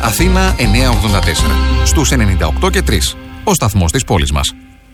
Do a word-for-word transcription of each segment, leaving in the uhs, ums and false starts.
Αθήνα εννιακόσια ογδόντα τέσσερα. Στους ενενήντα οκτώ και τρία. Ο σταθμός της πόλης μας.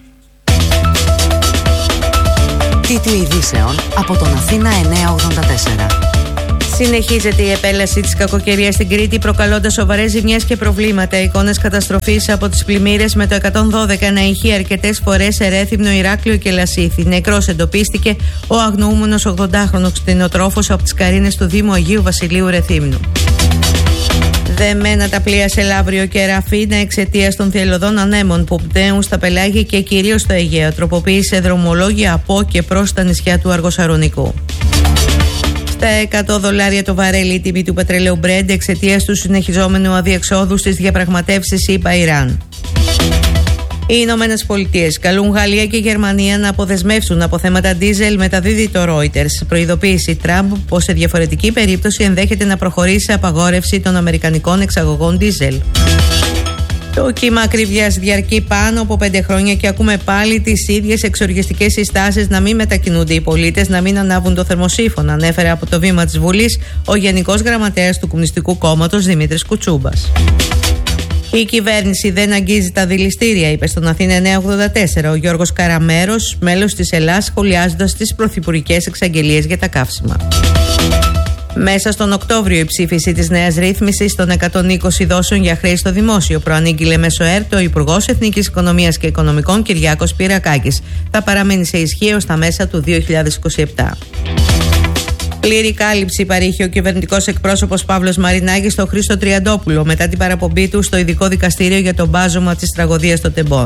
Τίτλοι ειδήσεων από τον Αθήνα εννιακόσια ογδόντα τέσσερα. Συνεχίζεται η επέλαση της κακοκαιρίας στην Κρήτη, προκαλώντας σοβαρές ζημιές και προβλήματα. Εικόνες καταστροφής από τις πλημμύρες με το εκατόν δώδεκα να ηχεί αρκετές φορές σε Ρέθυμνο, Ηράκλειο και Λασίθι. Νεκρός εντοπίστηκε ο αγνοούμενος ογδοντάχρονος κτηνοτρόφος από τις Καρίνες του Δήμου Αγίου Βασιλείου Ρεθύμνου. Δεμένα τα πλοία σε Λαύριο και Ραφίνα εξαιτίας των θυελλωδών ανέμων που πτέουν στα πελάγια και κυρίως στο Αιγαίο. Τροποποίησε δρομολόγια από και προς τα νησιά του Αργοσαρονικού. Στα εκατό δολάρια το βαρέλι η τιμή του πετρελαίου Brent εξαιτίας του συνεχιζόμενου αδιεξόδου στις διαπραγματεύσεις ΗΠΑ-Ιράν. Οι Ηνωμένες Πολιτείες καλούν Γαλλία και Γερμανία να αποδεσμεύσουν από θέματα ντίζελ, μεταδίδει το Reuters. Προειδοποίηση Τραμπ πως σε διαφορετική περίπτωση ενδέχεται να προχωρήσει σε απαγόρευση των αμερικανικών εξαγωγών ντίζελ. Το κύμα ακρίβειας διαρκεί πάνω από πέντε χρόνια και ακούμε πάλι τις ίδιες εξοργιστικές συστάσεις να μην μετακινούνται οι πολίτες, να μην ανάβουν το θερμοσύφωνα, ανέφερε από το βήμα της Βουλής ο Γενικός Γραμματέας του Κομμουνιστικού Κόμματος Δημήτρης Κουτσούμπας. Η κυβέρνηση δεν αγγίζει τα δηληστήρια, είπε στον Αθήνα εννιακόσια ογδόντα τέσσερα ο Γιώργος Καραμέρος, μέλος της ΕΛΑΣ, σχολιάζοντας τις πρωθυπουργικές εξαγγελίες για τα καύσιμα. Μέσα στον Οκτώβριο η ψήφιση της νέας ρύθμισης των εκατόν είκοσι δόσεων για χρέη στο δημόσιο προανήγγειλε μέσω ΕΡΤ ο Υπουργός Εθνικής Οικονομίας και Οικονομικών Κυριάκος Πυρακάκης. Θα παραμείνει σε ισχύ έως τα μέσα του δύο χιλιάδες είκοσι επτά. Πλήρη κάλυψη παρήχε ο κυβερνητικός εκπρόσωπος Παύλος Μαρινάκης στο Χρήστο Τριαντόπουλο μετά την παραπομπή του στο ειδικό δικαστήριο για τον μπάζωμα της τραγωδίας των Τεμπών.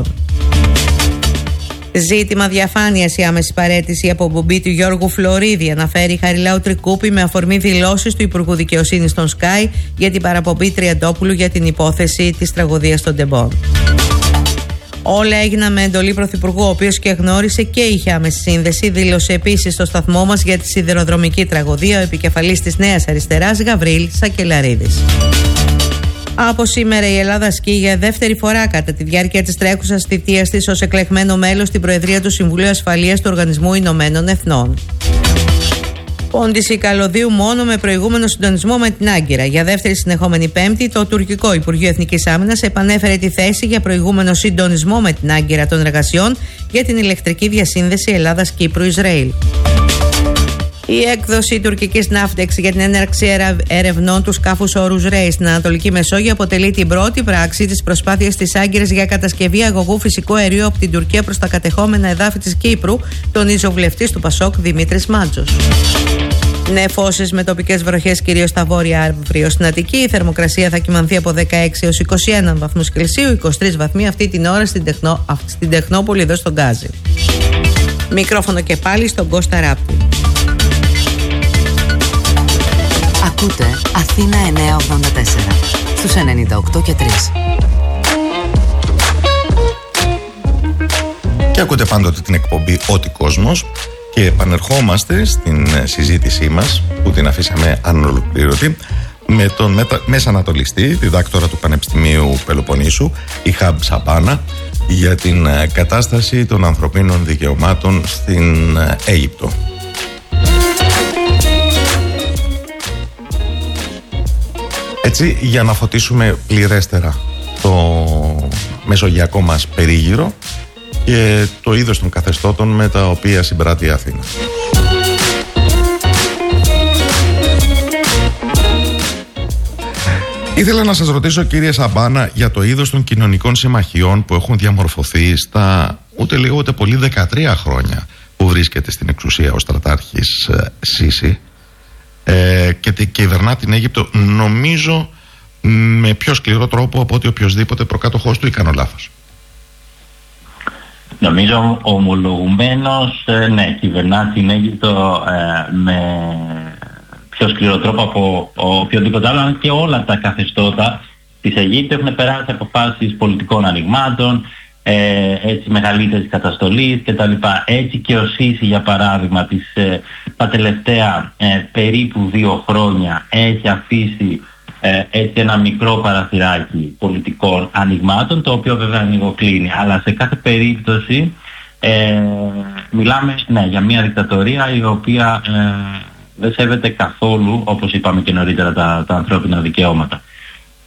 Ζήτημα διαφάνειας η άμεση παραίτηση από απομπή του Γιώργου Φλωρίδη, αναφέρει η Χαριλάου Τρικούπη με αφορμή δηλώσεις του Υπουργού Δικαιοσύνης των Sky για την παραπομπή Τριαντόπουλου για την υπόθεση της τραγωδίας των Τεμπών. Όλα έγιναν με εντολή Πρωθυπουργού, ο οποίος και γνώρισε και είχε άμεση σύνδεση, δήλωσε επίσης στο σταθμό μας για τη σιδηροδρομική τραγωδία ο επικεφαλής της Νέας Αριστεράς Γαβρίλ Σακελαρίδης. Από σήμερα η Ελλάδα ασκεί για δεύτερη φορά κατά τη διάρκεια της τρέχουσας θητείας της ως εκλεγμένο μέλος στην Προεδρία του Συμβουλίου Ασφαλείας του Οργανισμού Ηνωμένων Εθνών. Πόντιση καλωδίου μόνο με προηγούμενο συντονισμό με την Άγκυρα. Για δεύτερη συνεχόμενη Πέμπτη, το τουρκικό Υπουργείο Εθνικής Άμυνας επανέφερε τη θέση για προηγούμενο συντονισμό με την Άγκυρα των εργασιών για την ηλεκτρική διασύνδεση Ελλάδας-Κύπρου-Ισραήλ. Η έκδοση τουρκικής Ναύτεξ για την έναρξη ερευνών του σκάφους όρους Ρέι στην Ανατολική Μεσόγειο αποτελεί την πρώτη πράξη της προσπάθειας της Άγκυρας για κατασκευή αγωγού φυσικού αερίου από την Τουρκία προς τα κατεχόμενα εδάφη της Κύπρου, τονίζει ο βουλευτής του Πασόκ Δημήτρης Μάντζος. Νεφώσεις με τοπικές βροχές κυρίως στα βόρεια αύριο στην Αττική. Η θερμοκρασία θα κυμανθεί από δεκαέξι έως είκοσι ένα βαθμούς Κελσίου, είκοσι τρεις βαθμοί αυτή την ώρα στην, Τεχνό, στην Τεχνόπολη εδώ στον Γκάζι. Μικρόφωνο και πάλι στον Κώστα Ράπτη. Ακούτε Αθήνα εννιακόσια ογδόντα τέσσερα στους ενενήντα οκτώ και τρία. Και ακούτε πάντοτε την εκπομπή Ό,τι Κόσμος και επανερχόμαστε στην συζήτησή μας που την αφήσαμε ανολοκλήρωτη με τον μετα... μεσανατολιστή, διδάκτορα του Πανεπιστημίου Πελοποννήσου, Ιχάμ Σαμπάνα, για την κατάσταση των ανθρωπίνων δικαιωμάτων στην Αίγυπτο. Έτσι, για να φωτίσουμε πληρέστερα το μεσογειακό μας περίγυρο και το είδος των καθεστώτων με τα οποία συμπράττει η Αθήνα. Ήθελα να σας ρωτήσω, κύριε Σαμπάνα, για το είδος των κοινωνικών συμμαχιών που έχουν διαμορφωθεί στα ούτε λίγο ούτε πολύ δεκατρία χρόνια που βρίσκεται στην εξουσία ο στρατάρχης Σίση ε, και κυβερνά την Αίγυπτο, νομίζω με πιο σκληρό τρόπο από ότι οποιοσδήποτε προκάτοχός του, ή κάνω λάθος? Νομίζω ομολογουμένως, ναι, κυβερνά την Αίγυπτο ε, με πιο σκληρό τρόπο από οποιοδήποτε άλλο, και όλα τα καθεστώτα της Αιγύπτου έχουν περάσει από φάσεις πολιτικών ανοιγμάτων, ε, έτσι μεγαλύτερης καταστολής κτλ. Έτσι και ο Σίση, για παράδειγμα, τις, ε, τα τελευταία ε, περίπου δύο χρόνια έχει αφήσει ε, έτσι ένα μικρό παραθυράκι πολιτικών ανοιγμάτων, το οποίο βέβαια ανοιγοκλίνει, αλλά σε κάθε περίπτωση ε, μιλάμε, ναι, για μια δικτατορία η οποία ε, δεν σέβεται καθόλου, όπως είπαμε και νωρίτερα, τα, τα ανθρώπινα δικαιώματα.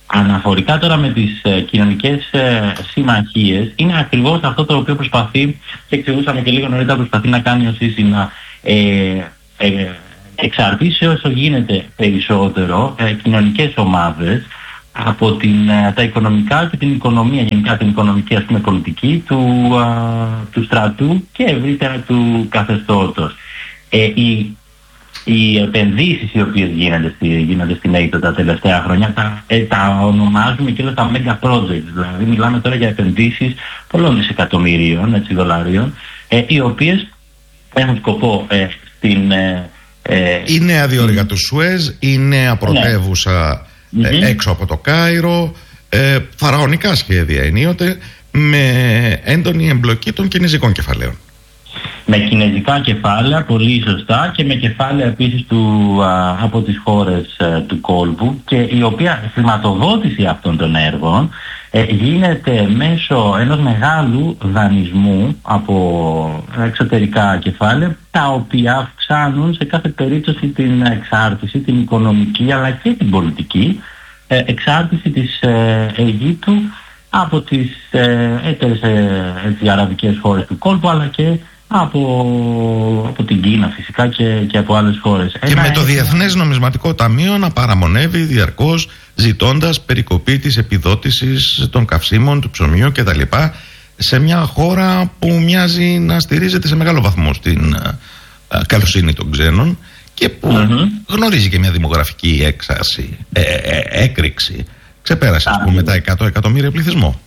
αναφορικά τώρα με τις ε, κοινωνικές ε, συμμαχίες, είναι ακριβώς αυτό το οποίο προσπαθεί, και εξηγούσαμε και λίγο νωρίτερα, προσπαθεί να κάνει ο ΣΥΣΥ, να ε, ε, εξαρτήσει όσο γίνεται περισσότερο ε, κοινωνικές ομάδες από την, ε, τα οικονομικά και την οικονομία, γενικά την οικονομική, ας πούμε, πολιτική του, α, του στρατού και ευρύτερα του καθεστώτος. Ε, η, οι επενδύσεις οι οποίες γίνονται, στη, γίνονται στην Αίγυπτο τα τελευταία χρόνια τα, ε, τα ονομάζουμε και όλα τα mega projects. Δηλαδή μιλάμε τώρα για επενδύσεις πολλών δισεκατομμυρίων, έτσι, δολαρίων, ε, οι οποίες έχουν σκοπό ε, στην... Ε, ε, η νέα διόρυγα του Σουέζ, η νέα πρωτεύουσα ναι. ε, έξω από το Κάιρο, ε, φαραωνικά σχέδια ενίοτε, με έντονη εμπλοκή των κινεζικών κεφαλαίων. Με κινεζικά κεφάλαια, πολύ σωστά, και με κεφάλαια επίσης του, α, από τις χώρες α, του κόλπου, και η οποία χρηματοδότηση αυτών των έργων ε, γίνεται μέσω ενός μεγάλου δανεισμού από εξωτερικά κεφάλαια, τα οποία αυξάνουν σε κάθε περίπτωση την εξάρτηση, την οικονομική αλλά και την πολιτική ε, εξάρτηση της ε, Αιγύπτου από τις ε, έτερες ε, αραβικές χώρες του κόλπου, αλλά και Από, από την Κίνα φυσικά και, και από άλλες χώρες. Και Ένα με το Διεθνές Νομισματικό Ταμείο να παραμονεύει διαρκώς, ζητώντας περικοπή της επιδότησης των καυσίμων, του ψωμιού κτλ. Σε μια χώρα που μοιάζει να στηρίζεται σε μεγάλο βαθμό στην α, καλοσύνη των ξένων και που mm-hmm. γνωρίζει και μια δημογραφική έξαση, ε, ε, έκρηξη. Ξεπέρασε, ας πούμε, τα εκατό εκατομμύρια πληθυσμό.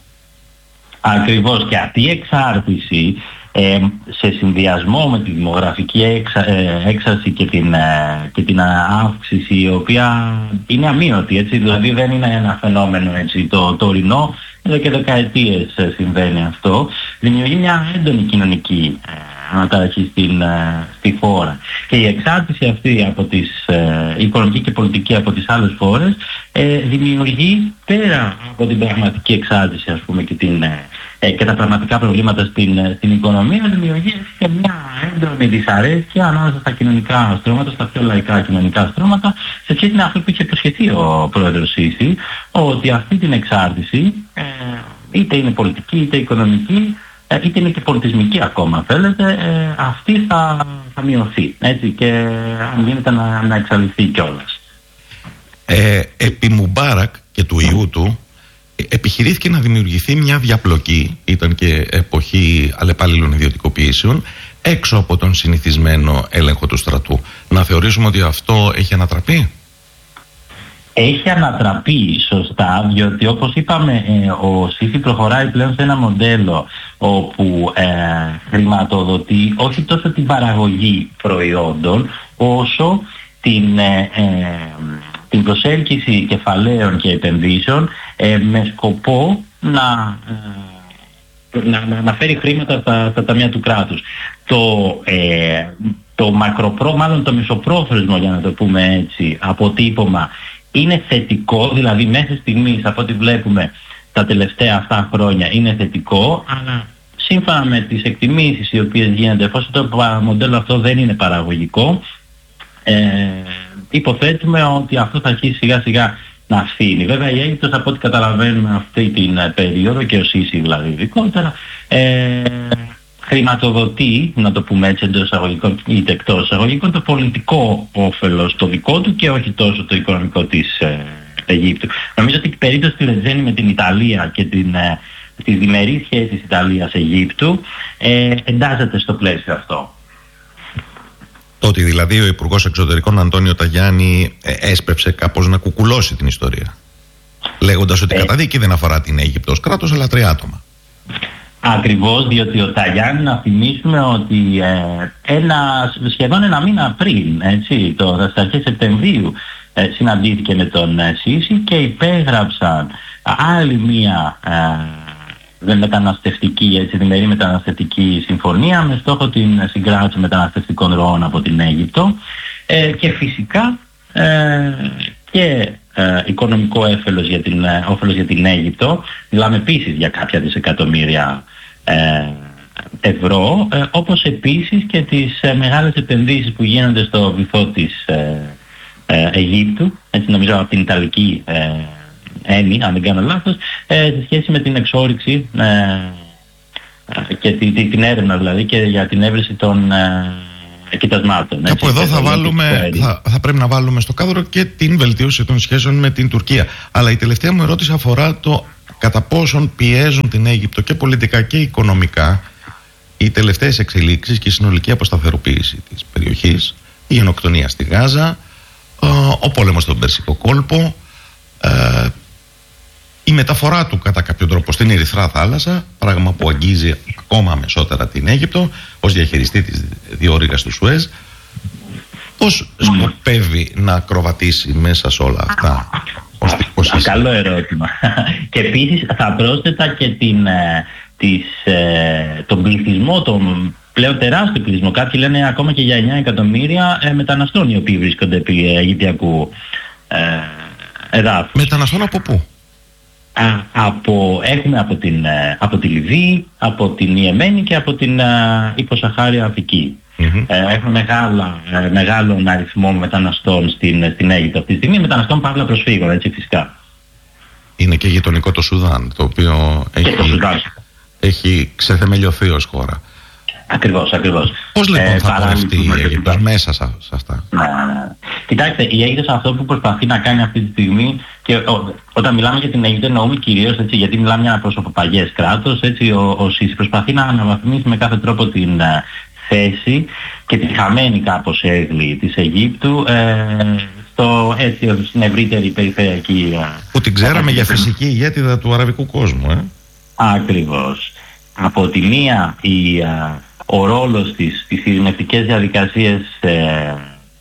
Ακριβώς, και αυτή η εξάρτηση Ε, σε συνδυασμό με τη δημογραφική έξα, ε, έξαρση και την, ε, και την αύξηση, η οποία είναι αμύωτη, έτσι, δηλαδή δεν είναι ένα φαινόμενο, έτσι, το τωρινό, εδώ και δεκαετίες ε, συμβαίνει αυτό, δημιουργεί μια έντονη κοινωνική ε, αναταραχή στην, ε, στη χώρα. Και η εξάρτηση αυτή από τις ε, οικονομική και πολιτική από τις άλλες χώρες ε, δημιουργεί, πέρα από την πραγματική εξάρτηση, ας πούμε, και την ε, και τα πραγματικά προβλήματα στην, στην οικονομία, δημιουργεί και μια έντονη δυσαρέσκεια ανάμεσα στα κοινωνικά στρώματα, στα πιο λαϊκά κοινωνικά στρώματα, σε σχέση με αυτό που είχε υποσχεθεί ο πρόεδρος Σίση, ότι αυτή την εξάρτηση, ε, είτε είναι πολιτική είτε οικονομική, ε, είτε είναι και πολιτισμική ακόμα, θέλετε, ε, αυτή θα, θα μειωθεί, έτσι, και αν γίνεται να, να εξαλειφθεί κιόλας. Ε, επί Μουμπάρακ και του ιού του, επιχειρήθηκε να δημιουργηθεί μια διαπλοκή, ήταν και εποχή αλλεπάλληλων ιδιωτικοποιήσεων, έξω από τον συνηθισμένο έλεγχο του στρατού. Να θεωρήσουμε ότι αυτό έχει ανατραπεί? Έχει ανατραπεί σωστά, διότι όπως είπαμε, ε, ο ΣΥΣΥ προχωράει πλέον σε ένα μοντέλο όπου ε, χρηματοδοτεί όχι τόσο την παραγωγή προϊόντων, όσο την... Ε, ε, την προσέλκυση κεφαλαίων και επενδύσεων ε, με σκοπό να, ε, να, να, να φέρει χρήματα στα, στα ταμεία του κράτους. Το, ε, το μακροπρό, μάλλον το μεσοπρόθεσμο, για να το πούμε έτσι, αποτύπωμα είναι θετικό, δηλαδή μέχρι στιγμής από ό,τι βλέπουμε τα τελευταία αυτά χρόνια είναι θετικό, αλλά σύμφωνα με τις εκτιμήσεις οι οποίες γίνονται, εφόσον το μοντέλο αυτό δεν είναι παραγωγικό, ε, υποθέτουμε ότι αυτό θα αρχίσει σιγά σιγά να αφήνει. Βέβαια η Αίγυπτος, από ό,τι καταλαβαίνουμε αυτή την περίοδο, και ο ΣΥΣΥ δηλαδή ειδικότερα, ε, χρηματοδοτεί, να το πούμε έτσι, εντός εισαγωγικών είτε εκτός εισαγωγικών, το πολιτικό όφελος το δικό του και όχι τόσο το οικονομικό της ε, Αιγύπτου. Νομίζω ότι η περίπτωση του Ρετζένη με την Ιταλία και την, ε, τις διμερείς σχέσεις Ιταλίας-Αιγύπτου ε, εντάσσεται στο πλαίσιο αυτό. Ότι δηλαδή ο Υπουργός Εξωτερικών Αντώνιο Ταγιάννη έσπευσε κάπως να κουκουλώσει την ιστορία, λέγοντας ότι η καταδίκη δεν αφορά την Αίγυπτο ως κράτος, αλλά τρία άτομα. Ακριβώς, διότι ο Ταγιάννη, να θυμίσουμε ότι ε, ένα, σχεδόν ένα μήνα πριν, έτσι, το, στις αρχές Σεπτεμβρίου, ε, συναντήθηκε με τον ε, ΣΥΣΥ και υπέγραψαν άλλη μία ε, μεταναστευτική, έτσι, διμερή μεταναστευτική συμφωνία με στόχο την συγκράτηση μεταναστευτικών ροών από την Αίγυπτο ε, και φυσικά ε, και ε, οικονομικό όφελος για, την, ε, όφελος για την Αίγυπτο. Μιλάμε επίσης για κάποια δισεκατομμύρια ε, ευρώ, ε, όπως επίσης και τις ε, μεγάλες επενδύσεις που γίνονται στο βυθό της ε, ε, Αιγύπτου, έτσι, νομίζω από την Ιταλική ε, Έμι, αν δεν κάνω λάθος, ε, σε σχέση με την εξόρυξη ε, και την, την έρευνα δηλαδή και για την έβρεση των ε, κοιτασμάτων. Κάπου εδώ θα, βάλουμε, θα, θα πρέπει να βάλουμε στο κάδρο και την βελτίωση των σχέσεων με την Τουρκία. Αλλά η τελευταία μου ερώτηση αφορά το κατά πόσον πιέζουν την Αίγυπτο και πολιτικά και οικονομικά οι τελευταίες εξελίξεις και η συνολική αποσταθεροποίηση της περιοχής, η γενοκτονία στη Γάζα, ο πόλεμος στον Περσικό κόλπο, η μεταφορά του κατά κάποιο τρόπο στην Ερυθρά θάλασσα, πράγμα που αγγίζει ακόμα αμεσότερα την Αίγυπτο ως διαχειριστή της διόρυγας του Σουέζ. Πώς σκοπεύει να ακροβατήσει μέσα σε όλα αυτά? Καλό ερώτημα. Και επίσης θα πρόσθετα και την, της, τον πληθυσμό, τον πλέον τεράστιο πληθυσμό. Κάποιοι λένε ακόμα και για εννιά εκατομμύρια ε, μεταναστών οι οποίοι βρίσκονται επί Αιγυπτιακού ε, εδάφους. Μεταναστών από πού? Α, από, έχουμε από, την, από τη Λιβύη, από την Ιεμένη και από την α, υποσαχάρια Αφρική. Mm-hmm. Ε, έχουμε μεγάλα, ε, μεγάλο αριθμό μεταναστών στην, στην Αίγυπτο αυτή τη στιγμή, μεταναστών παύλα προσφύγων, έτσι φυσικά. Είναι και γειτονικό το Σουδάν, το οποίο έχει, το Σουδάν. έχει ξεθεμελιωθεί ως χώρα. Ακριβώς, ακριβώς. Πώς λοιπόν ε, θα πορευτεί η Αίγυπτος μέσα σε, σε αυτά? Ναι, ναι. Κοιτάξτε, η Αίγυπτος αυτό που προσπαθεί να κάνει αυτή τη στιγμή, και ό, όταν μιλάμε για την Αίγυπτο εννοούμε κυρίως, έτσι, γιατί μιλάμε για ένα προσωποπαγές κράτος, έτσι, ο, ο Σίση προσπαθεί να αναβαθμίσει με κάθε τρόπο την uh, θέση και τη χαμένη κάπως έγκλη της Αιγύπτου ε, στο, έτσι, στην ευρύτερη περιφερειακή... Uh, που την ξέραμε για φυσική ηγέτιδα του αραβικού κόσμου, ε? Ακριβώς. Από τη μία η... Uh, ο ρόλος της στις ειρηνευτικές διαδικασίες ε,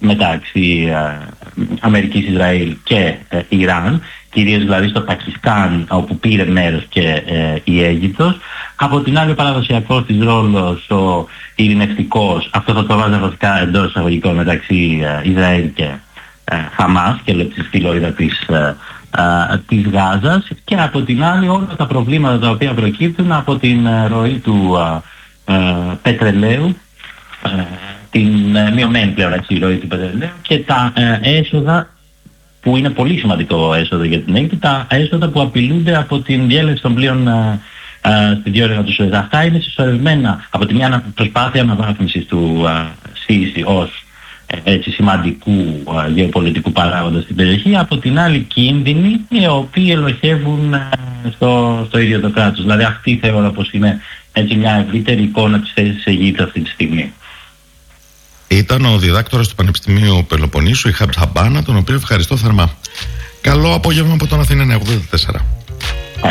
μεταξύ ε, Αμερικής, Ισραήλ και ε, Ιράν, κυρίως δηλαδή στο Πακιστάν όπου πήρε μέρος και ε, η Αίγυπτος. Από την άλλη ο παραδοσιακός της ρόλος, ο ειρηνευτικός, αυτό θα το βάζω βασικά εντός εισαγωγικών μεταξύ ε, Ισραήλ και ε, Χαμάς και της φυλόιδα της, ε, ε, της Γάζας, και από την άλλη όλα τα προβλήματα τα οποία προκύπτουν από την ε, ροή του ε, Uh, πετρελαίου, uh, την uh, μειωμένη πλέον έτσι, ροή του πετρελαίου και τα uh, έσοδα που είναι πολύ σημαντικό έσοδο για την Αίγυπτο, τα έσοδα που απειλούνται από την διέλευση των πλοίων uh, uh, στη διόρυγα του Σουέζ. Αυτά είναι συσσωρευμένα από τη μια προσπάθεια αναβάθμισης του uh, Σίση ως uh, έτσι, σημαντικού uh, γεωπολιτικού παράγοντα στην περιοχή, από την άλλη κίνδυνοι οι οποίοι ελοχεύουν uh, στο, στο ίδιο το κράτος. Δηλαδή αυτή θεωρώ πως είναι έτσι μια ευρύτερη εικόνα της θέσης της Αιγύπτου αυτή τη στιγμή. Ήταν ο διδάκτορας του Πανεπιστημίου Πελοποννήσου, η Χαμπ Σαμπάνα, τον οποίο ευχαριστώ θερμά. Καλό απόγευμα από τον Αθήνα εννιακόσια ογδόντα τέσσερα.